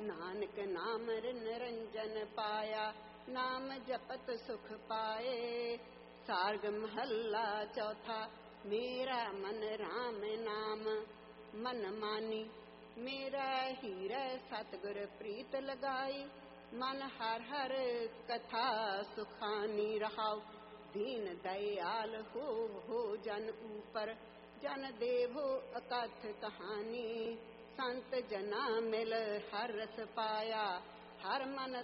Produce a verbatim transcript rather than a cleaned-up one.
नानक नाम निरंजन पाया, नाम जपत सुख पाए। सार्ग महला चौथा, मेरा मन राम नाम। मन मानी मेरा हीरा, सतगुर प्रीत लगाई। मन हर हर कथा सुखानी रहाओ। दीन दयाल हो हो जन ऊपर, जन देवो अकथ कहानी। संत जना मिल हर रस पाया, हर मन